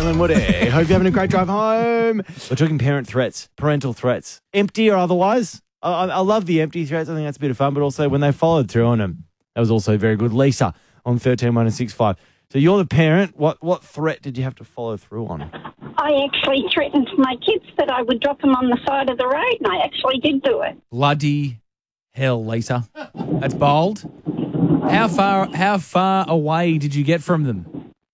Will and Woody. Hope you're having a great drive home. We're talking parental threats, empty or otherwise. I love the empty threats. I think that's a bit of fun, but also when they followed through on them, that was also very good. Lisa on 13-1065. So you're the parent. What threat did you have to follow through on? I actually threatened my kids that I would drop them on the side of the road, and I actually did do it. Bloody hell, Lisa. That's bold. How far away did you get from them?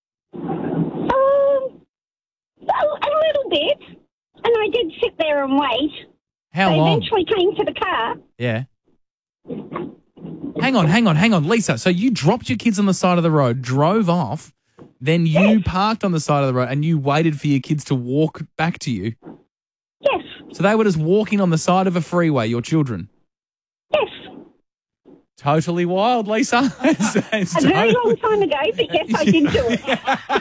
A little bit, and I did sit there and wait. How they long? Eventually came to the car. Yeah. Hang on, Lisa. So you dropped your kids on the side of the road, drove off, then you parked on the side of the road and you waited for your kids to walk back to you? Yes. So they were just walking on the side of a freeway, your children? Yes. Totally wild, Lisa. It's A very long time ago, but yes, I did do it.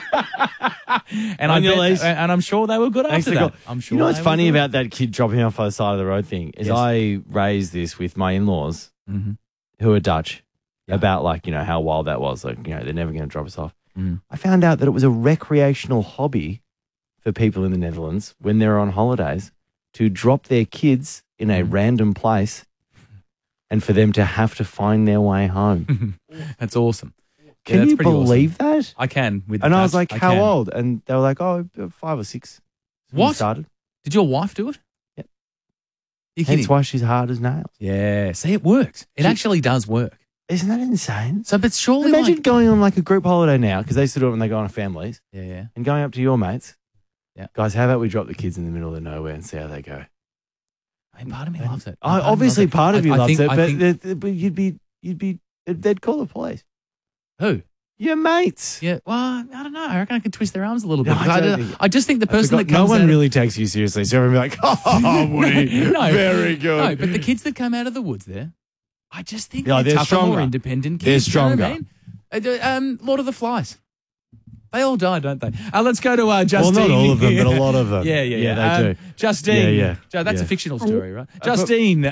And I'm sure they were good after that. I'm sure. You know what's funny about that kid dropping off on the side of the road thing is I raised this with my in-laws who are Dutch about how wild that was. They're never going to drop us off. I found out that it was a recreational hobby for people in the Netherlands when they're on holidays to drop their kids in a random place and for them to have to find their way home. That's awesome. Can you believe that? I can. And I was like, how old? And they were like, 5 or 6. What? Started. Did your wife do it? Yep. You're kidding. Hence why she's hard as nails. Yeah. See, it works. It actually does work. Isn't that insane? So, but surely imagine going on like a group holiday now, because they used to do it when they go on families. Yeah. And going up to your mates. Yeah. Guys, how about we drop the kids in the middle of nowhere and see how they go? I mean, part of me loves it. Obviously, part of you loves it, but think they'd call the police. Who? Your mates. Yeah. Well, I don't know. I reckon I could twist their arms a little bit. No, I just think the person that comes no one really takes you seriously. So everyone be like, oh, Woody, no, very good. No, but the kids that come out of the woods there, I just think they're tougher, stronger. more independent kids. They're stronger. You know what I mean? Lord of the Flies. They all die, don't they? Let's go to Justine. Well, not all of them, but a lot of them. Yeah, they do. Justine. Yeah. That's a fictional story, right? Justine,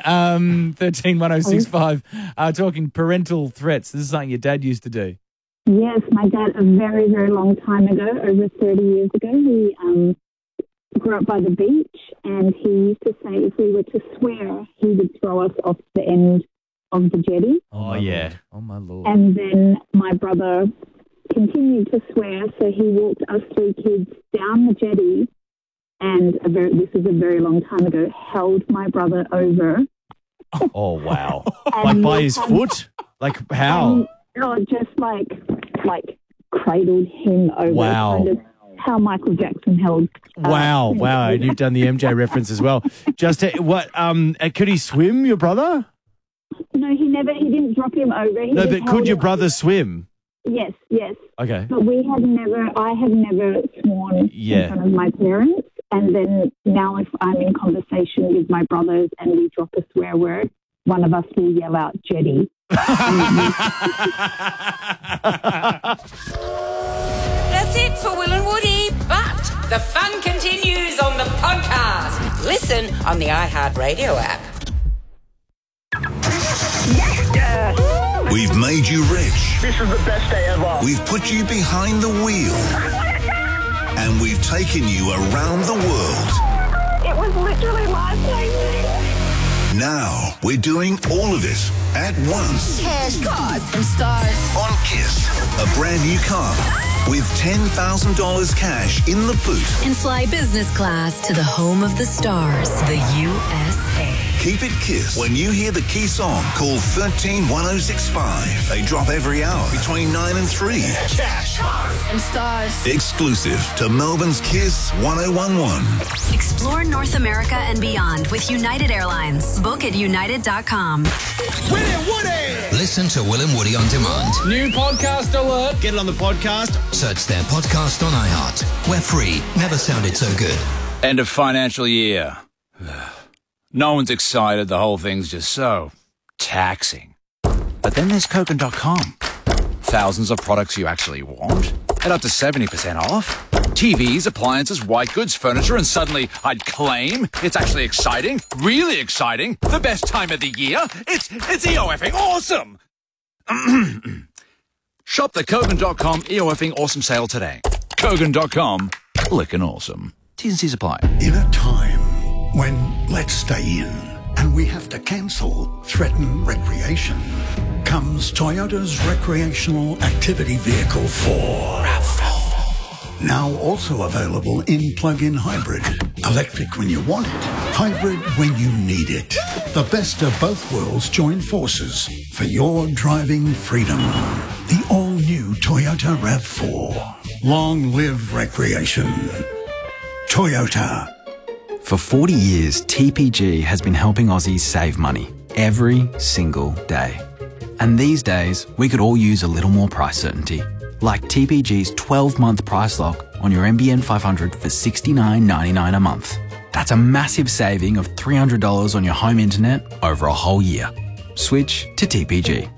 13-1065, talking parental threats. This is something your dad used to do. Yes, my dad, a very, very long time ago, over 30 years ago, he grew up by the beach, and he used to say if we were to swear, he would throw us off the end of the jetty. Oh, yeah. Lord. Oh, my Lord. And then my brother continued to swear, so he walked us 3 kids down the jetty, and this was a very long time ago, held my brother over. Oh, wow. Like by his foot? Like how? Just like cradled him over. Wow. Kind of how Michael Jackson held. Wow. And you've done the MJ reference as well. Just could he swim, your brother? No, he didn't drop him over. But could your brother swim? Yes. Okay. But I have never sworn in front of my parents. And then now if I'm in conversation with my brothers and we drop a swear word, one of us will yell out jetty. That's it for Will and Woody, but the fun continues on the podcast. Listen on the iHeartRadio app. We've made you rich. This is the best day ever. We've put you behind the wheel. And we've taken you around the world. It was literally life-changing. Now we're doing all of it at once. Cash, cars, and stars. On Kiss, a brand new car with $10,000 cash in the boot. And fly business class to the home of the stars, the USA. Keep it Kiss. When you hear the key song, call 13-1065. They drop every hour between 9 and 3. Cash, cars, and stars. Exclusive to Melbourne's Kiss 1011. Explore North America and beyond with United Airlines. Book at united.com. Will and Woody! Listen to Will and Woody on demand. New podcast alert. Get it on the podcast. Search their podcast on iHeart. We're free. Never sounded so good. End of financial year. No one's excited. The whole thing's just so taxing. But then there's Kogan.com. Thousands of products you actually want at up to 70% off. TVs, appliances, white goods, furniture, and suddenly I'd claim it's actually exciting, really exciting, the best time of the year. It's EOFing awesome. Shop the Kogan.com EOFing awesome sale today. Kogan.com. flickin' awesome. T's and C's apply. In a time when let's stay in and we have to cancel threaten recreation, comes Toyota's recreational activity vehicle 4. RAV4. Now also available in plug-in hybrid. Electric when you want it, hybrid when you need it. The best of both worlds join forces for your driving freedom. The all-new Toyota RAV4. Long live recreation. Toyota. For 40 years, TPG has been helping Aussies save money every single day. And these days, we could all use a little more price certainty. Like TPG's 12-month price lock on your NBN 500 for $69.99 a month. That's a massive saving of $300 on your home internet over a whole year. Switch to TPG.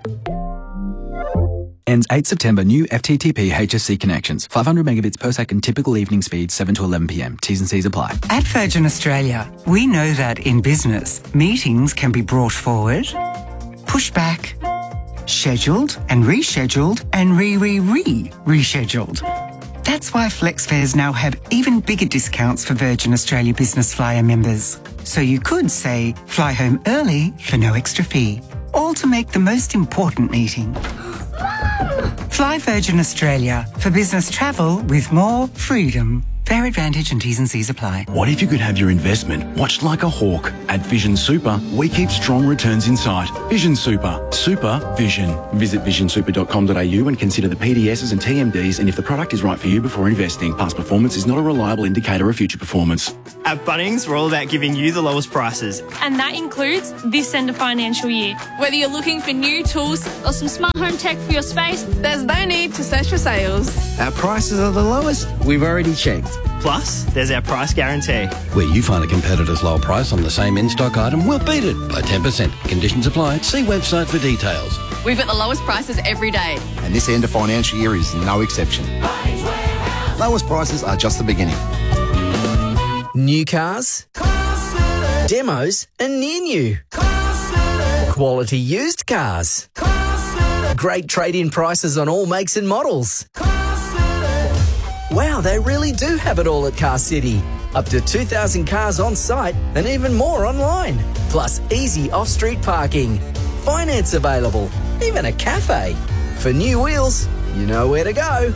Ends 8 September. New FTTP HSC connections. 500 megabits per second. Typical evening speed, 7 to 11 p.m. T's and C's apply. At Virgin Australia, we know that in business, meetings can be brought forward, pushed back, scheduled and rescheduled and rescheduled. That's why FlexFares now have even bigger discounts for Virgin Australia Business Flyer members. So you could say, fly home early for no extra fee. All to make the most important meeting. Fly Virgin Australia for business travel with more freedom. Fair advantage and T's and C's apply. What if you could have your investment watched like a hawk? At Vision Super, we keep strong returns in sight. Vision Super. Super Vision. Visit visionsuper.com.au and consider the PDSs and TMDs and if the product is right for you before investing. Past performance is not a reliable indicator of future performance. At Bunnings, we're all about giving you the lowest prices. And that includes this end of financial year. Whether you're looking for new tools or some smart home tech for your space, there's no need to search for sales. Our prices are the lowest we've already checked. Plus, there's our price guarantee. Where you find a competitor's low price on the same in-stock item, we'll beat it by 10%. Conditions apply. See website for details. We've got the lowest prices every day. And this end of financial year is no exception. Lowest prices are just the beginning. New cars, demos and near new. Quality used cars. Great trade-in prices on all makes and models. Wow, they really do have it all at Car City. Up to 2,000 cars on site and even more online. Plus easy off-street parking. Finance available. Even a cafe. For new wheels, you know where to go.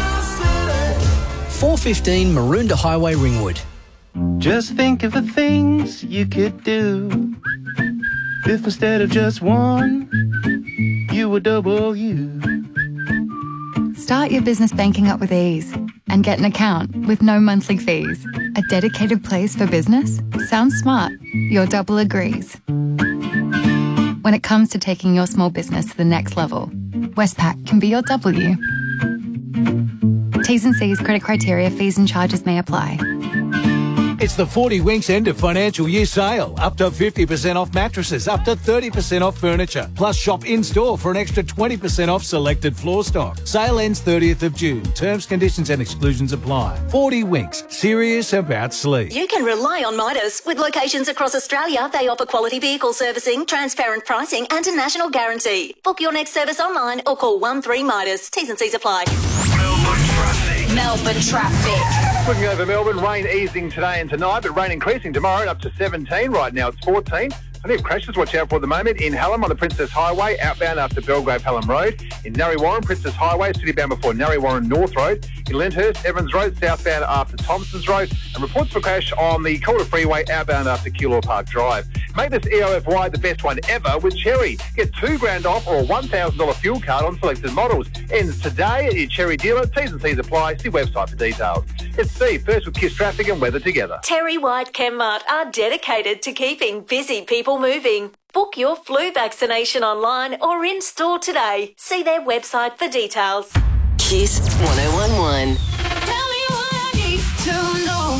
415 Maroondah Highway, Ringwood. Just think of the things you could do if instead of just one, you were double you. Start your business banking up with ease and get an account with no monthly fees. A dedicated place for business? Sounds smart. Your double agrees. When it comes to taking your small business to the next level, Westpac can be your W. T's and C's, credit criteria, fees and charges may apply. It's the 40 Winks end of financial year sale. Up to 50% off mattresses, up to 30% off furniture. Plus shop in-store for an extra 20% off selected floor stock. Sale ends 30th of June. Terms, conditions and exclusions apply. 40 Winks, serious about sleep. You can rely on Midas. With locations across Australia, they offer quality vehicle servicing, transparent pricing and a national guarantee. Book your next service online or call 13 Midas. T's and C's apply. Melbourne traffic. Looking over Melbourne, rain easing today and tonight, but rain increasing tomorrow and up to 17. Right now it's 14. Plenty of crashes, watch out for at the moment. In Hallam on the Princess Highway, outbound after Belgrave Hallam Road. In Narre Warren, Princess Highway, citybound before Narre Warren North Road. In Lyndhurst, Evans Road, southbound after Thompson's Road. And reports for crash on the Calder Freeway, outbound after Keilor Park Drive. Make this EOFY the best one ever with Cherry. Get $2,000 off or a $1,000 fuel card on selected models. Ends today at your Cherry dealer. T's and C's apply. See website for details. It's Steve, first with Kiss Traffic and weather together. Terry White Chemmart are dedicated to keeping busy people moving. Book your flu vaccination online or in store today. See their website for details. Kiss 1011. Tell me what I need to know.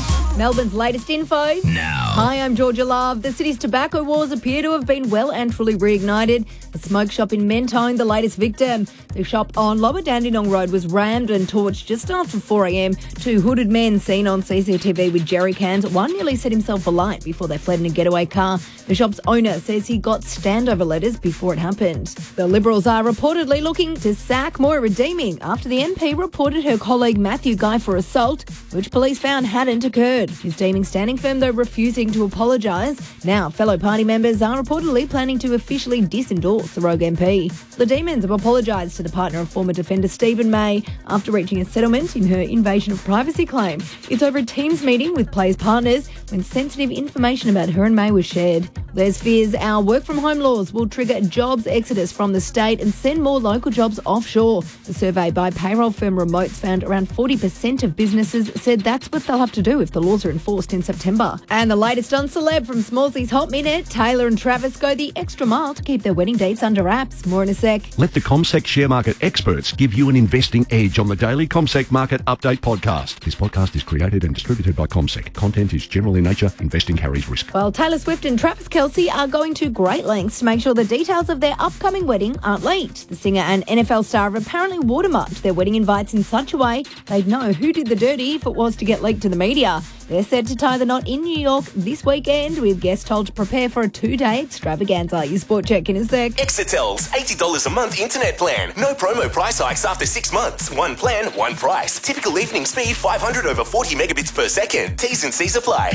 Melbourne's latest info. Now. Hi, I'm Georgia Love. The city's tobacco wars appear to have been well and truly reignited. A smoke shop in Mentone, the latest victim. The shop on Lower Dandenong Road was rammed and torched just after 4 a.m. Two hooded men seen on CCTV with jerry cans. One nearly set himself alight before they fled in a getaway car. The shop's owner says he got standover letters before it happened. The Liberals are reportedly looking to sack Moira Deeming after the MP reported her colleague Matthew Guy for assault, which police found hadn't occurred. His Deeming standing firm, though, refusing to apologise. Now, fellow party members are reportedly planning to officially disendorse the rogue MP. The Demons have apologised to the partner of former defender Stephen May after reaching a settlement in her invasion of privacy claim. It's over a Teams meeting with Play's partners when sensitive information about her and May was shared. There's fears our work-from-home laws will trigger jobs exodus from the state and send more local jobs offshore. A survey by payroll firm Remotes found around 40% of businesses said that's what they'll have to do if the laws are enforced in September. And the latest on Celeb from Smallsy's Hot Minute, Taylor and Travis go the extra mile to keep their wedding dates under wraps. More in a sec. Let the CommSec share market experts give you an investing edge on the daily CommSec Market Update podcast. This podcast is created and distributed by CommSec. Content is general in nature. Investing carries risk. Well, Taylor Swift and Travis Kelce are going to great lengths to make sure the details of their upcoming wedding aren't leaked. The singer and NFL star have apparently watermarked their wedding invites in such a way they'd know who did the dirty if it was to get leaked to the media. They're set to tie the knot in New York this weekend, with guests told to prepare for a 2-day extravaganza. Your sport check in a sec. Exetel's $80 a month internet plan. No promo price hikes after 6 months. One plan, one price. Typical evening speed 500 over 40 megabits per second. T's and C's apply.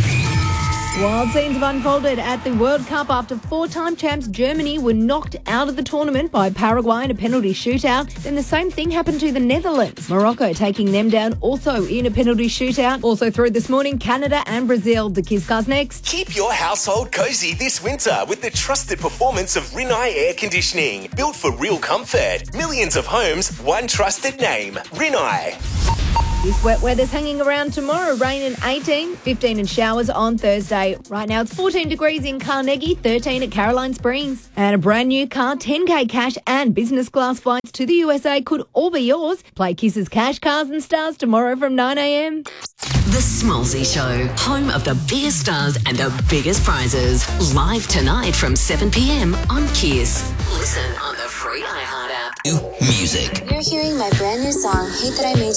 Wild scenes have unfolded at the World Cup after 4-time champs Germany were knocked out of the tournament by Paraguay in a penalty shootout. Then the same thing happened to the Netherlands. Morocco taking them down also in a penalty shootout. Also through this morning, Canada and Brazil. The Kiss Cars next. Keep your household cozy this winter with the trusted performance of Rinnai Air Conditioning. Built for real comfort. Millions of homes, one trusted name. Rinnai. This wet weather's hanging around tomorrow. Rain and 18, 15 and showers on Thursday. Right now it's 14 degrees in Carnegie, 13 at Caroline Springs. And a brand new car, 10K cash and business class flights to the USA could all be yours. Play Kiss's Cash, Cars and Stars tomorrow from 9 a.m. The Smallsy Show, home of the biggest stars and the biggest prizes. Live tonight from 7 p.m. on Kiss. Listen on the free iHeart app. Music. You're hearing my brand new song, Hate That I Made